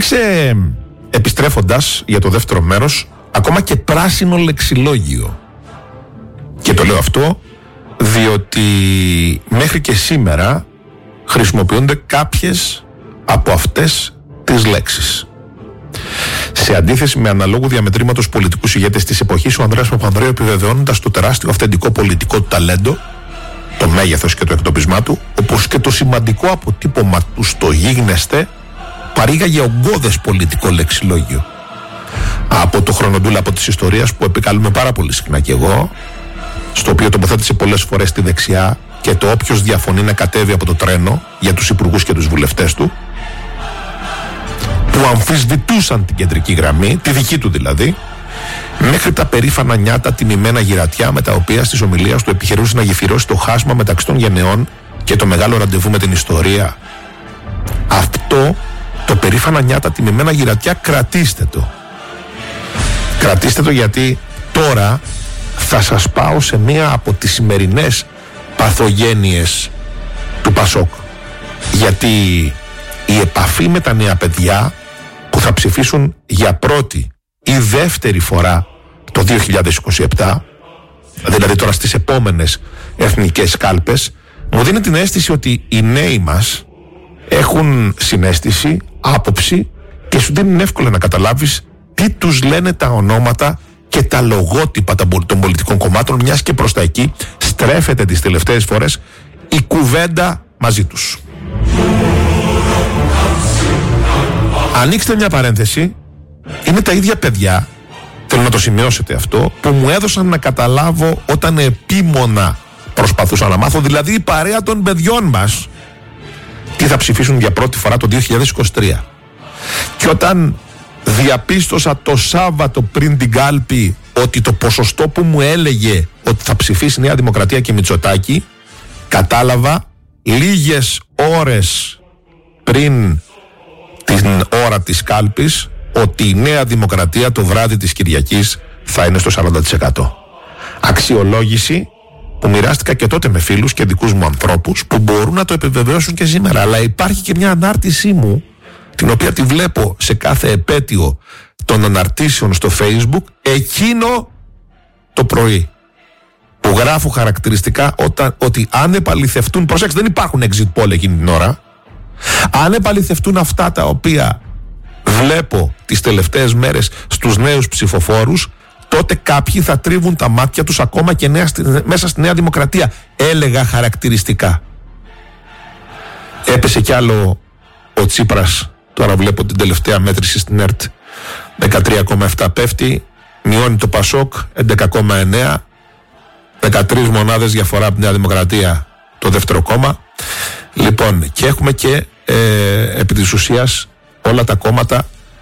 υπήρξε, επιστρέφοντας για το δεύτερο μέρος, ακόμα και πράσινο λεξιλόγιο. Και το λέω αυτό διότι μέχρι και σήμερα χρησιμοποιούνται κάποιες από αυτές τις λέξεις. Σε αντίθεση με αναλόγου διαμετρήματος πολιτικούς ηγέτες της εποχής, ο Ανδρέας Παπανδρέου, επιβεβαιώνοντας το τεράστιο αυθεντικό πολιτικό του ταλέντο, το μέγεθος και το εκτοπισμά του, όπως και το σημαντικό αποτύπωμα του στο γίγνεσθε, παρήγαγε ογκώδες πολιτικό λεξιλόγιο. Από το χρονοτούλα από της ιστορίας, που επικαλούμε πάρα πολύ συχνά κι εγώ, στο οποίο τοποθέτησε πολλές φορές τη δεξιά, και το όποιος διαφωνεί να κατέβει από το τρένο, για τους υπουργούς και τους βουλευτές του, που αμφισβητούσαν την κεντρική γραμμή, τη δική του δηλαδή, μέχρι τα περήφανα νιάτα τιμημένα γυρατιά με τα οποία στις ομιλίες του επιχειρούσε να γεφυρώσει το χάσμα μεταξύ των γενεών και το μεγάλο ραντεβού με την ιστορία. Αυτό το περήφανα νιάτα τιμημένα γυρατιά, κρατήστε το. Κρατήστε το, γιατί τώρα θα σας πάω σε μία από τις σημερινές παθογένειες του Πασόκ. Γιατί η επαφή με τα νέα παιδιά που θα ψηφίσουν για πρώτη ή δεύτερη φορά το 2027, δηλαδή τώρα στις επόμενες εθνικές κάλπες, μου δίνει την αίσθηση ότι οι νέοι μας έχουν συναίσθηση, άποψη, και σου δίνουν εύκολα να καταλάβεις τι τους λένε τα ονόματα και τα λογότυπα των πολιτικών κομμάτων, μιας και προς τα εκεί στρέφεται τις τελευταίες φορές η κουβέντα μαζί τους. Ανοίξτε μια παρένθεση. Είναι τα ίδια παιδιά, θέλω να το σημειώσετε αυτό, που μου έδωσαν να καταλάβω όταν επίμονα προσπαθούσα να μάθω, δηλαδή η παρέα των παιδιών μας, τι θα ψηφίσουν για πρώτη φορά το 2023. Και όταν διαπίστωσα το Σάββατο πριν την κάλπη ότι το ποσοστό που μου έλεγε ότι θα ψηφίσει Νέα Δημοκρατία και Μητσοτάκη, κατάλαβα λίγες ώρες πριν την ώρα της κάλπης ότι η Νέα Δημοκρατία το βράδυ της Κυριακής θα είναι στο 40%. Αξιολόγηση που μοιράστηκα και τότε με φίλους και δικούς μου ανθρώπους που μπορούν να το επιβεβαιώσουν και σήμερα. Αλλά υπάρχει και μια ανάρτησή μου, την οποία τη βλέπω σε κάθε επέτειο των αναρτήσεων στο Facebook, εκείνο το πρωί, που γράφω χαρακτηριστικά ότι αν επαληθευτούν, προσέξτε, δεν υπάρχουν exit poll εκείνη την ώρα, αν επαληθευτούν αυτά τα οποία βλέπω τις τελευταίες μέρες στους νέους ψηφοφόρους, τότε κάποιοι θα τρίβουν τα μάτια τους ακόμα και μέσα στη Νέα Δημοκρατία, έλεγα χαρακτηριστικά. Έπεσε κι άλλο ο Τσίπρας. Τώρα βλέπω την τελευταία μέτρηση στην ΕΡΤ, 13,7 πέφτει, μειώνει το Πασόκ 11,9, 13 μονάδες διαφορά από τη Νέα Δημοκρατία το δεύτερο κόμμα. Λοιπόν, και έχουμε και επί της ουσίας όλα τα κόμματα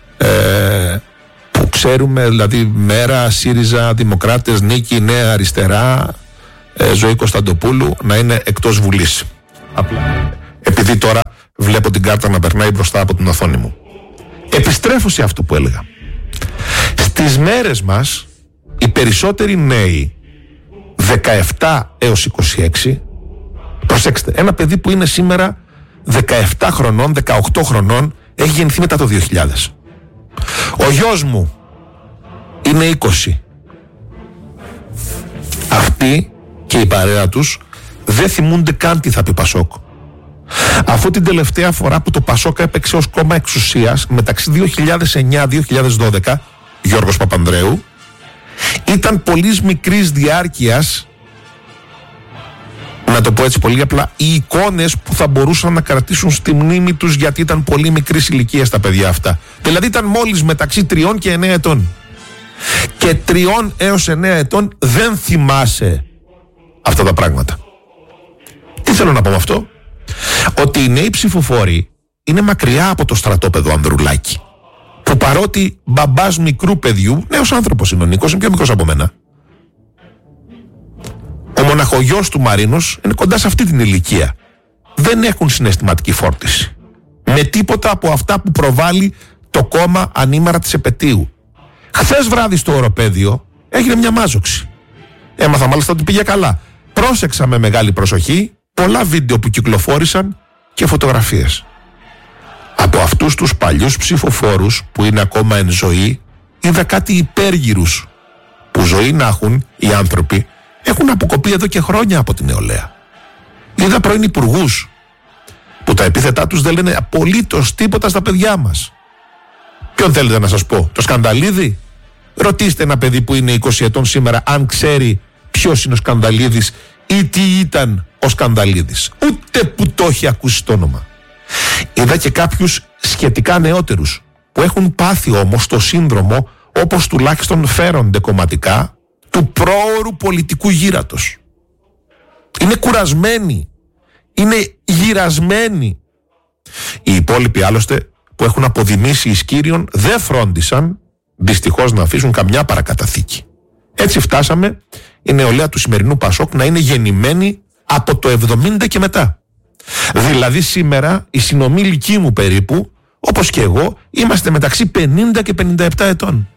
που ξέρουμε, δηλαδή Μέρα, ΣΥΡΙΖΑ, Δημοκράτες, Νίκη, Νέα Αριστερά, Ζωή Κωνσταντοπούλου, να είναι εκτός Βουλής. Απλά επειδή τώρα βλέπω την κάρτα να περνάει μπροστά από την οθόνη μου. Επιστρέφω σε αυτό που έλεγα. Στις μέρες μας οι περισσότεροι νέοι 17 έως 26, προσέξτε, ένα παιδί που είναι σήμερα 17 χρονών, 18 χρονών, έχει γεννηθεί μετά το 2000. Ο γιος μου είναι 20. Αυτοί και η παρέα τους δεν θυμούνται καν τι θα πει Πασόκ. Αφού την τελευταία φορά που το Πασόκ έπαιξε ως κόμμα εξουσίας μεταξύ 2009-2012, Γιώργος Παπανδρέου, ήταν πολύ μικρής διάρκειας, να το πω έτσι πολύ απλά, οι εικόνες που θα μπορούσαν να κρατήσουν στη μνήμη τους, γιατί ήταν πολύ μικρής ηλικίας τα παιδιά αυτά. Δηλαδή ήταν μόλις μεταξύ 3 και 9 ετών. Και 3 έως 9 ετών δεν θυμάσαι αυτά τα πράγματα. Τι θέλω να πω με αυτό? Ότι οι νέοι ψηφοφόροι είναι μακριά από το στρατόπεδο Ανδρουλάκη, που παρότι μπαμπάς μικρού παιδιού, νέος άνθρωπος είναι ο Νίκος, είναι πιο μικρός από μένα, ο μοναχογιός του Μαρίνος είναι κοντά σε αυτή την ηλικία, δεν έχουν συναισθηματική φόρτιση με τίποτα από αυτά που προβάλλει το κόμμα ανήμερα της επετείου. Χθες βράδυ στο οροπέδιο έγινε μια μάζοξη. Έμαθα μάλιστα ότι πήγε καλά. Πρόσεξα με μεγάλη προσοχή πολλά βίντεο που κυκλοφόρησαν και φωτογραφίες. Από αυτούς αυτούς τους παλιούς ψηφοφόρους που είναι ακόμα εν ζωή, είδα κάτι υπέργυρους που ζωή να έχουν οι άνθρωποι, έχουν αποκοπεί εδώ και χρόνια από την νεολαία. Είδα πρώην υπουργούς που τα επίθετά τους δεν λένε απολύτως τίποτα στα παιδιά μας. Ποιον θέλετε να σας πω, το Σκανδαλίδη? Ρωτήστε ένα παιδί που είναι 20 ετών σήμερα αν ξέρει ποιος είναι ο Σκανδαλίδης ή τι ήταν ο Σκανδαλίδης. Ούτε που το έχει ακούσει το όνομα. Είδα και κάποιους σχετικά νεότερους που έχουν πάθει όμως το σύνδρομο, όπως τουλάχιστον φέρονται κομματικά, του πρόωρου πολιτικού γύρατος. Είναι κουρασμένοι, είναι γυρασμένοι. Οι υπόλοιποι άλλωστε που έχουν αποδημήσει εις Κύριον δεν φρόντισαν δυστυχώς να αφήσουν καμιά παρακαταθήκη. Έτσι φτάσαμε η νεολαία του σημερινού Πασόκ να είναι γεννημένη από το 70 και μετά. Δηλαδή σήμερα οι συνομήλικοί μου περίπου, όπως και εγώ, είμαστε μεταξύ 50 και 57 ετών.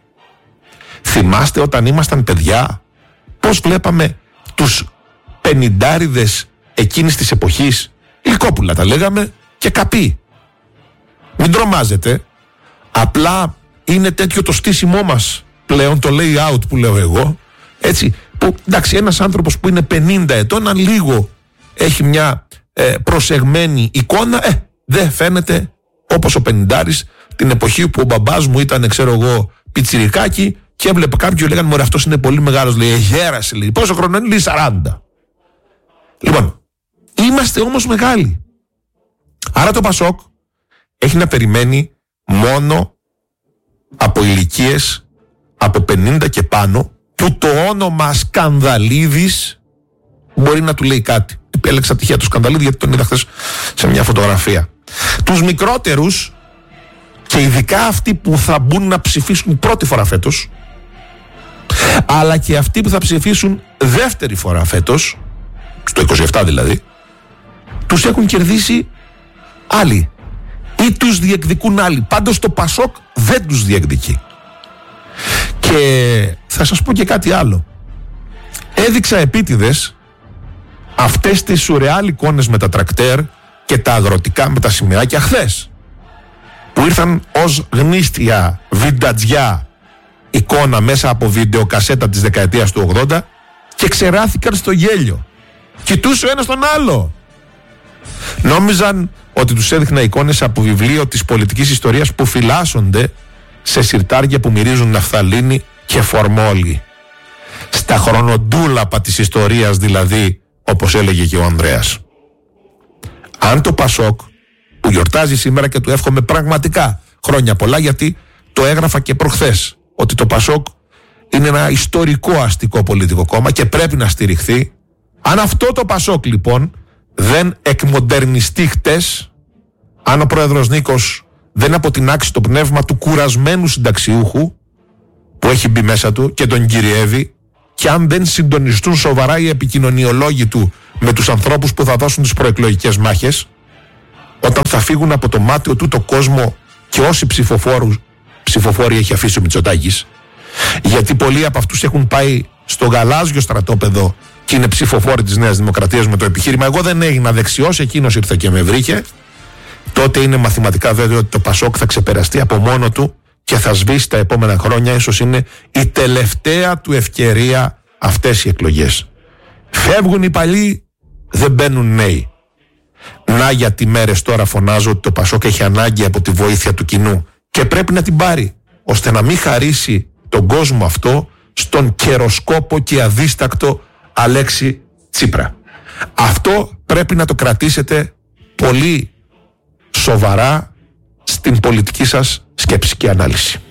Θυμάστε όταν ήμασταν παιδιά πώς βλέπαμε τους πενηντάριδες εκείνης της εποχής? Λυκόπουλα τα λέγαμε και καπί. Μην τρομάζετε, απλά είναι τέτοιο το στήσιμό μας πλέον, το layout που λέω εγώ, έτσι, που εντάξει, ένας άνθρωπος που είναι 50 ετών, αν λίγο έχει μια προσεγμένη εικόνα, δεν φαίνεται όπως ο πενηντάρης την εποχή που ο μπαμπάς μου ήταν, ξέρω εγώ, πιτσιρικάκι και έβλεπε κάποιον και λέγανε μωρέ αυτός είναι πολύ μεγάλος, λέει, γέρασε, λέει, πόσο χρόνο είναι, λέει, 40. Λοιπόν, είμαστε όμως μεγάλοι. Άρα το Πασόκ έχει να περιμένει μόνο από ηλικίες από 50 και πάνω, που το όνομα Σκανδαλίδης μπορεί να του λέει κάτι. Επέλεξα τυχαία το Σκανδαλίδη γιατί τον είδα χθες σε μια φωτογραφία. Τους μικρότερους και ειδικά αυτοί που θα μπουν να ψηφίσουν πρώτη φορά φέτος, αλλά και αυτοί που θα ψηφίσουν δεύτερη φορά φέτος, στο 27 δηλαδή, τους έχουν κερδίσει άλλοι ή τους διεκδικούν άλλοι. Πάντως το Πασόκ δεν τους διεκδικεί. Και θα σας πω και κάτι άλλο. Έδειξα επίτηδες αυτές τις σουρεάλ εικόνες με τα τρακτέρ και τα αγροτικά με τα σημεράκια χθες, που ήρθαν ως γνίστια βιντατζιά εικόνα μέσα από βιντεοκασέτα της δεκαετίας του 80 και ξεράθηκαν στο γέλιο. Κοιτούσε ο ένας τον άλλο. Νόμιζαν ότι τους έδειχνα εικόνες από βιβλίο της πολιτικής ιστορίας που φυλάσσονται σε συρτάρια που μυρίζουν ναφθαλίνη και φορμόλι. Στα χρονοτούλαπα της ιστορίας δηλαδή, όπως έλεγε και ο Ανδρέας. Αν το Πασόκ, που γιορτάζει σήμερα και του εύχομαι πραγματικά χρόνια πολλά, γιατί το έγραφα και προχθές, ότι το Πασόκ είναι ένα ιστορικό αστικό πολιτικό κόμμα και πρέπει να στηριχθεί. Αν αυτό το Πασόκ λοιπόν δεν εκμοντερνιστεί χτες, αν ο πρόεδρος Νίκος δεν αποτινάξει το πνεύμα του κουρασμένου συνταξιούχου που έχει μπει μέσα του και τον κυριεύει, και αν δεν συντονιστούν σοβαρά οι επικοινωνιολόγοι του με τους ανθρώπους που θα δώσουν τις προεκλογικές μάχες, όταν θα φύγουν από το μάτιο του το κόσμο και όσοι ψηφοφόροι έχει αφήσει ο Μητσοτάκης, γιατί πολλοί από αυτούς έχουν πάει στο γαλάζιο στρατόπεδο και είναι ψηφοφόροι της Νέας Δημοκρατίας με το επιχείρημα εγώ δεν έγινα δεξιός, εκείνος ήρθε και με βρήκε, τότε είναι μαθηματικά βέβαιο ότι το Πασόκ θα ξεπεραστεί από μόνο του και θα σβήσει τα επόμενα χρόνια. Ίσως είναι η τελευταία του ευκαιρία αυτές οι εκλογές. Φεύγουν οι παλιοί, δεν μπαίνουν νέοι. Να γιατί μέρες τώρα φωνάζω ότι το Πασόκ έχει ανάγκη από τη βοήθεια του κοινού και πρέπει να την πάρει, ώστε να μην χαρίσει τον κόσμο αυτό στον καιροσκόπο και αδίστακτο Αλέξη Τσίπρα. Αυτό πρέπει να το κρατήσετε πολύ σοβαρά στην πολιτική σας σκέψη και ανάλυση.